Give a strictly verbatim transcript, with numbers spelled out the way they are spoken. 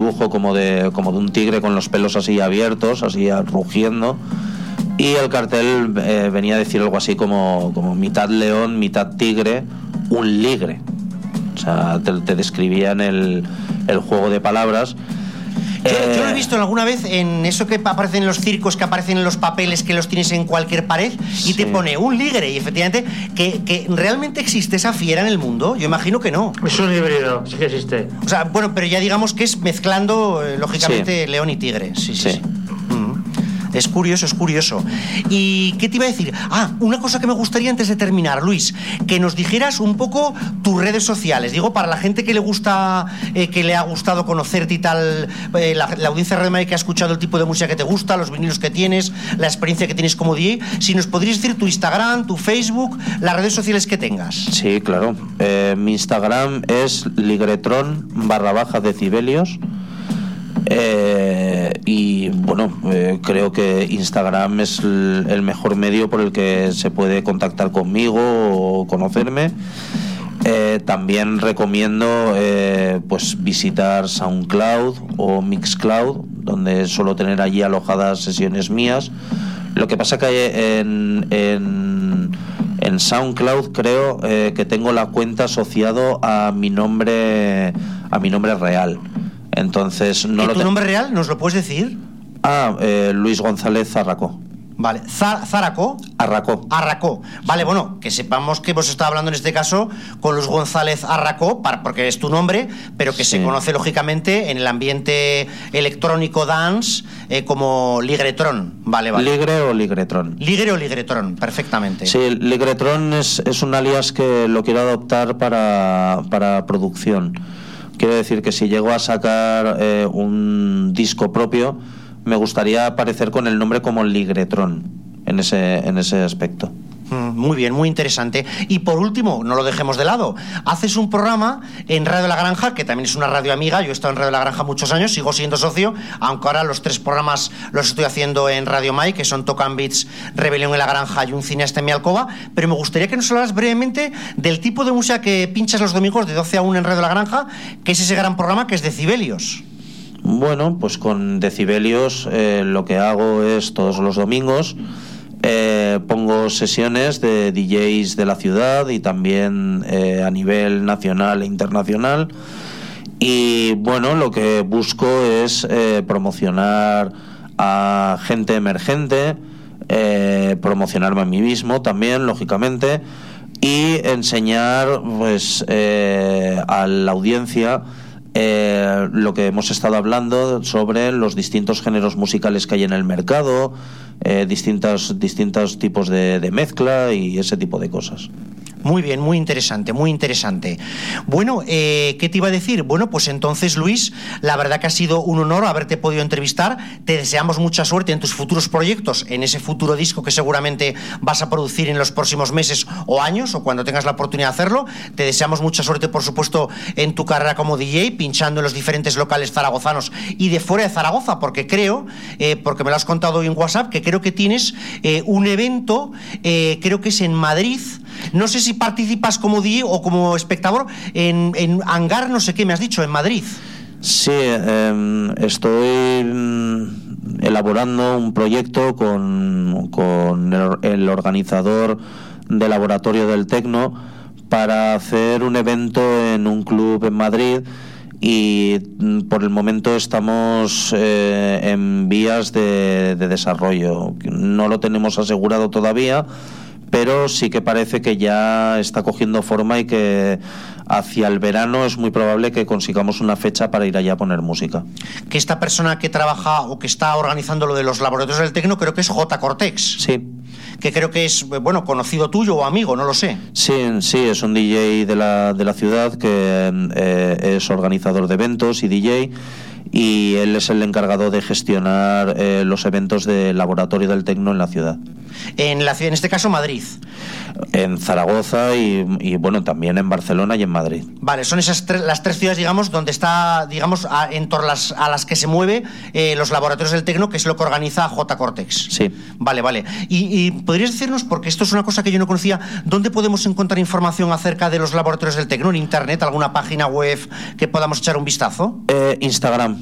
dibujo como de, como de un tigre con los pelos así abiertos, así rugiendo. Y el cartel eh, venía a decir algo así como, como mitad león, mitad tigre, un ligre. O sea, te, te describían el, el juego de palabras. Yo, eh, yo lo he visto alguna vez en eso que aparece en los circos, que aparecen en los papeles que los tienes en cualquier pared y sí. te pone un ligre. Y efectivamente, que, que realmente existe esa fiera en el mundo, yo imagino que no. Es un híbrido, sí que existe. O sea, bueno, pero ya digamos que es mezclando, eh, lógicamente, sí. león y tigre. Sí, sí, sí. sí. Es curioso, es curioso. ¿Y qué te iba a decir? Ah, una cosa que me gustaría antes de terminar, Luis, que nos dijeras un poco tus redes sociales. Digo, para la gente que le gusta, eh, que le ha gustado conocerte y tal, eh, la, la audiencia de Radio Mike que ha escuchado el tipo de música que te gusta, los vinilos que tienes, la experiencia que tienes como D J, si nos podrías decir tu Instagram, tu Facebook, las redes sociales que tengas. Sí, claro. Eh, mi Instagram es ligretron barra baja decibelios. Eh, y bueno, eh, creo que Instagram es el, el mejor medio por el que se puede contactar conmigo o conocerme. Eh, también recomiendo eh, pues visitar SoundCloud o Mixcloud, donde suelo tener allí alojadas sesiones mías. Lo que pasa que en, en, en SoundCloud creo eh, que tengo la cuenta asociado a mi nombre, a mi nombre real. Entonces no ¿Y lo tu te... nombre real nos lo puedes decir? Ah, eh, Luis González Arracó. Vale, ¿Zaracó? Arracó. Arracó. Vale, bueno, que sepamos que hemos estado hablando en este caso con Luis González Arracó, porque es tu nombre, pero que sí. se conoce lógicamente en el ambiente electrónico dance eh, como Ligretron. Vale, vale. Ligre o Ligretron. Ligre o Ligretron, perfectamente. Sí, Ligretron es, es un alias que lo quiero adoptar para, para producción. Quiero decir que si llego a sacar eh, un disco propio, me gustaría aparecer con el nombre como Ligretron en ese, en ese aspecto. Muy bien, muy interesante. Y por último, no lo dejemos de lado, haces un programa en Radio La Granja, que también es una radio amiga. Yo he estado en Radio La Granja muchos años, sigo siendo socio, aunque ahora los tres programas los estoy haciendo en Radio Mike, que son Tocan Beats, Rebelión en la Granja y Un cineasta en mi alcoba. Pero me gustaría que nos hablaras brevemente del tipo de música que pinchas los domingos de doce a una en Radio La Granja, que es ese gran programa que es Decibelios. Bueno, pues con Decibelios eh, lo que hago es todos los domingos Eh, pongo sesiones de D Js de la ciudad y también eh, a nivel nacional e internacional, y bueno, lo que busco es eh, promocionar a gente emergente, eh, promocionarme a mí mismo también, lógicamente, y enseñar pues eh, a la audiencia Eh, lo que hemos estado hablando sobre los distintos géneros musicales que hay en el mercado, eh, distintos, distintos tipos de, de mezcla y ese tipo de cosas. Muy bien, muy interesante, muy interesante. Bueno, eh, ¿qué te iba a decir? Bueno, pues entonces, Luis, la verdad que ha sido un honor haberte podido entrevistar. Te deseamos mucha suerte en tus futuros proyectos, en ese futuro disco que seguramente vas a producir en los próximos meses o años, o cuando tengas la oportunidad de hacerlo. Te deseamos mucha suerte, por supuesto, en tu carrera como D J, pinchando en los diferentes locales zaragozanos y de fuera de Zaragoza, porque creo, eh, porque me lo has contado hoy en WhatsApp, que creo que tienes eh, un evento, eh, creo que es en Madrid. No sé si participas como D J o como espectador en, en Hangar, no sé qué me has dicho, en Madrid. Sí, eh, estoy elaborando un proyecto con, con el, el organizador del Laboratorio del Tecno para hacer un evento en un club en Madrid, y por el momento estamos eh, en vías de, de desarrollo. No lo tenemos asegurado todavía, pero sí que parece que ya está cogiendo forma y que hacia el verano es muy probable que consigamos una fecha para ir allá a poner música. Que esta persona que trabaja o que está organizando lo de los laboratorios del Tecno, creo que es J. Cortex. Sí. Que creo que es, bueno, conocido tuyo o amigo, no lo sé. Sí, sí, es un D J de la, de la ciudad que eh, es organizador de eventos y D J, y él es el encargado de gestionar eh, los eventos del Laboratorio del Tecno en la ciudad. En, la, en este caso, Madrid. En Zaragoza y, y bueno, también en Barcelona y en Madrid. Vale, son esas tres, las tres ciudades, digamos, donde está, digamos, a, en torno a las, a las que se mueve eh, los laboratorios del Tecno, que es lo que organiza J. Cortex. Sí. Vale, vale. Y, y podrías decirnos, porque esto es una cosa que yo no conocía, ¿dónde podemos encontrar información acerca de los laboratorios del Tecno? ¿En internet? ¿Alguna página web que podamos echar un vistazo? Eh, Instagram.